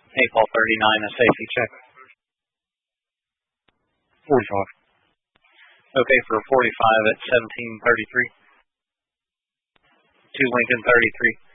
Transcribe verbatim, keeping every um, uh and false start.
eight ball thirty-nine, a safety check. forty-five. Okay for forty-five at seventeen thirty-three. two Lincoln thirty-three.